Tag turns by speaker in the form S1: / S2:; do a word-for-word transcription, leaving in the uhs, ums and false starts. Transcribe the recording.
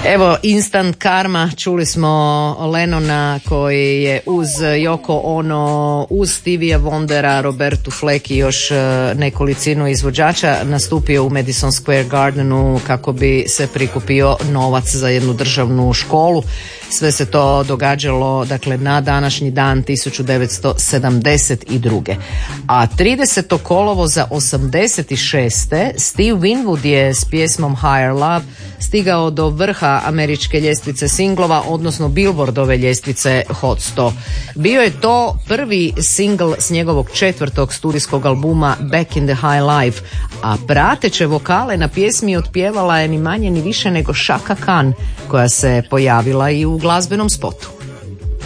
S1: Evo, Instant Karma, čuli smo Lennona koji je uz Yoko Ono, uz Stevie Wondera, Robertu Fleck i još nekolicinu izvođača nastupio u Madison Square Gardenu kako bi se prikupio novac za jednu državnu školu. Sve se to događalo, dakle, na današnji dan tisuću devetsto sedamdeset druge. A tridesetog kolovoza osamdeset šeste Steve Winwood je s pjesmom Higher Love stigao do vrha američke ljestvice singlova, odnosno Billboardove ljestvice Hot sto. Bio je to prvi singl s njegovog četvrtog studijskog albuma Back in the High Life, a prateće vokale na pjesmi otpjevala je ni manje ni više nego Chaka Khan, koja se pojavila i u glazbenom spotu.